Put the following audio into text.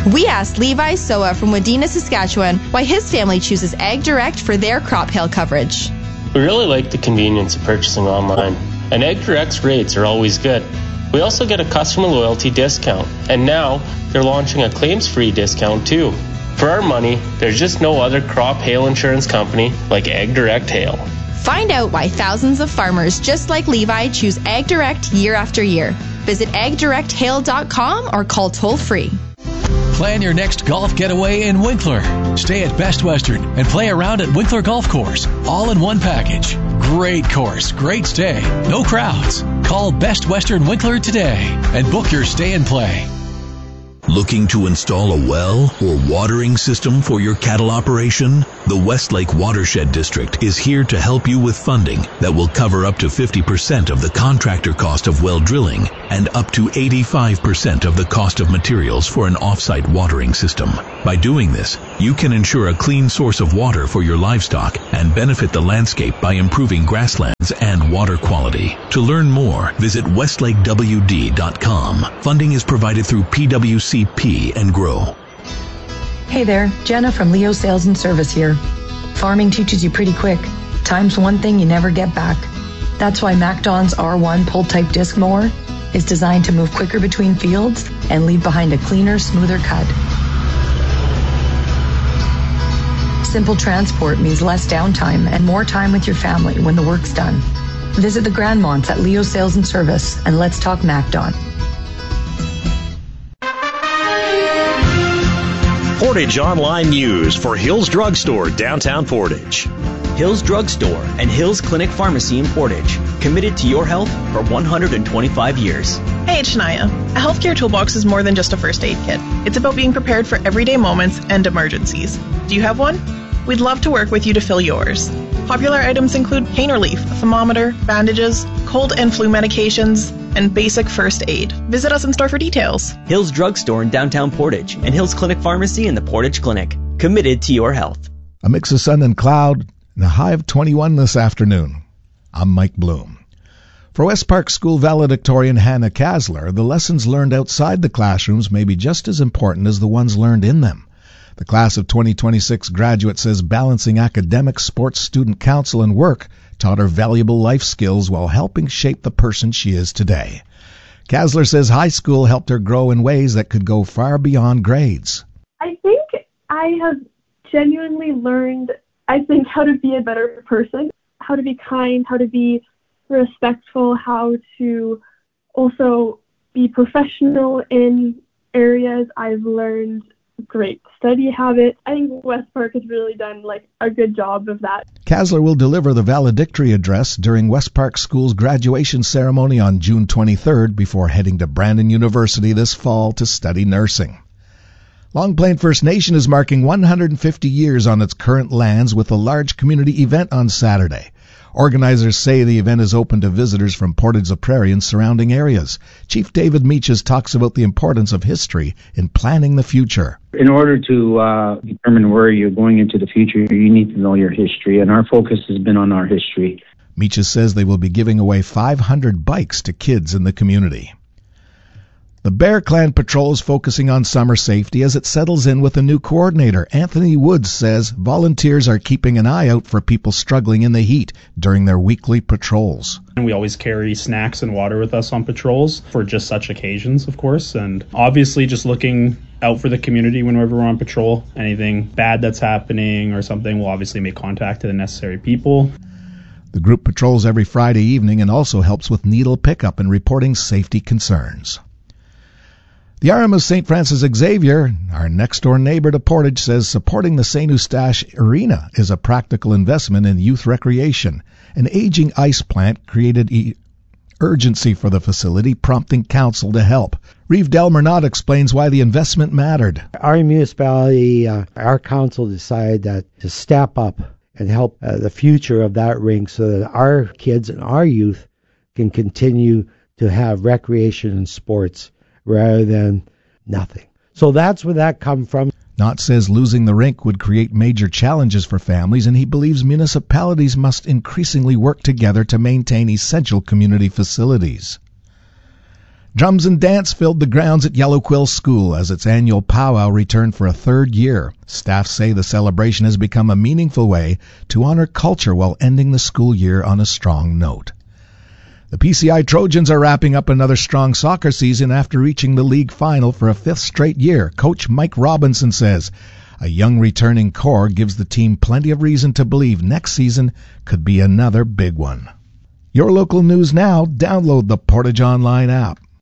We asked Levi Soa from Wadena, Saskatchewan, why his family chooses Ag Direct for their crop hail coverage. We really like the convenience of purchasing online, and Ag Direct's rates are always good. We also get a customer loyalty discount, and now they're launching a claims-free discount too. For our money, there's just no other crop hail insurance company like Ag Direct Hail. Find out why thousands of farmers just like Levi choose Ag Direct year after year. Visit agdirecthail.com or call toll-free. Plan your next golf getaway in Winkler. Stay at Best Western and play around at Winkler Golf Course, all in one package. Great course, great stay, no crowds. Call Best Western Winkler today and book your stay and play. Looking to install a well or watering system for your cattle operation? The Westlake Watershed District is here to help you with funding that will cover up to 50% of the contractor cost of well drilling and up to 85% of the cost of materials for an off-site watering system. By doing this, you can ensure a clean source of water for your livestock and benefit the landscape by improving grasslands and water quality. To learn more, visit westlakewd.com. Funding is provided through PWCP and GROW. Hey there, Jenna from Leo Sales and Service here. Farming teaches you pretty quick. Time's one thing you never get back. That's why MacDon's R1 pull-type disc mower is designed to move quicker between fields and leave behind a cleaner, smoother cut. Simple transport means less downtime and more time with your family when the work's done. Visit the Grandmonts at Leo Sales and Service and let's talk MacDon. Portage Online News for Hills Drug Store, downtown Portage. Hills Drug Store and Hills Clinic Pharmacy in Portage, committed to your health for 125 years. Hey, it's Shania. A healthcare toolbox is more than just a first aid kit. It's about being prepared for everyday moments and emergencies. Do you have one? We'd love to work with you to fill yours. Popular items include pain relief, a thermometer, bandages, cold and flu medications, and basic first aid. Visit us in store for details. Hills Drug Store in downtown Portage and Hills Clinic Pharmacy in the Portage Clinic, committed to your health. A mix of sun and cloud and a high of 21 this afternoon. I'm Mike Bloom. For West Park School valedictorian Hannah Kasler, the lessons learned outside the classrooms may be just as important as the ones learned in them. The class of 2026 graduate says balancing academics, sports, student council, and work taught her valuable life skills while helping shape the person she is today. Kasler says high school helped her grow in ways that could go far beyond grades. I think I have genuinely learned, how to be a better person, how to be kind, how to be respectful, how to also be professional in areas. I've learned great study habits. I think West Park has really done a good job of that. Kasler will deliver the valedictory address during West Park School's graduation ceremony on June 23rd before heading to Brandon University this fall to study nursing. Long Plain First Nation is marking 150 years on its current lands with a large community event on Saturday. Organizers say the event is open to visitors from Portage-la-Prairie and surrounding areas. Chief David Meaches talks about the importance of history in planning the future. In order to determine where you're going into the future, you need to know your history, and our focus has been on our history. Meaches says they will be giving away 500 bikes to kids in the community. The Bear Clan Patrol is focusing on summer safety as it settles in with a new coordinator. Anthony Woods says volunteers are keeping an eye out for people struggling in the heat during their weekly patrols. We always carry snacks and water with us on patrols for just such occasions, of course, and obviously just looking out for the community whenever we're on patrol. Anything bad that's happening or something, we'll obviously make contact to the necessary people. The group patrols every Friday evening and also helps with needle pickup and reporting safety concerns. The RM of St. Francis Xavier, our next-door neighbor to Portage, says supporting the St. Eustache Arena is a practical investment in youth recreation. An aging ice plant created urgency for the facility, prompting council to help. Reeve Delmernot explains why the investment mattered. Our municipality, our council decided that to step up and help the future of that rink so that our kids and our youth can continue to have recreation and sports rather than nothing. So that's where that come from. Knott says losing the rink would create major challenges for families, and he believes municipalities must increasingly work together to maintain essential community facilities. Drums and dance filled the grounds at Yellow Quill School as its annual powwow returned for a third year. Staff say the celebration has become a meaningful way to honor culture while ending the school year on a strong note. The PCI Trojans are wrapping up another strong soccer season after reaching the league final for a fifth straight year. Coach Mike Robinson says a young returning core gives the team plenty of reason to believe next season could be another big one. Your local news now. Download the Portage Online app.